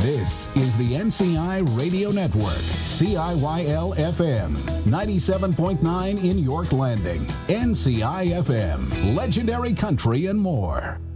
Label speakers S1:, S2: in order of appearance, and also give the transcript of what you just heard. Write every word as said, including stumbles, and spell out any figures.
S1: This is the N C I Radio Network, C I Y L F M, ninety-seven point nine in York Landing, N C I F M, Legendary Country and more.